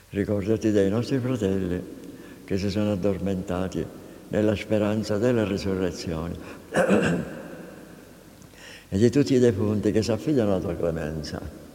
Ricordati dei nostri fratelli che si sono addormentati nella speranza della risurrezione e di tutti i defunti che si affidano alla tua clemenza.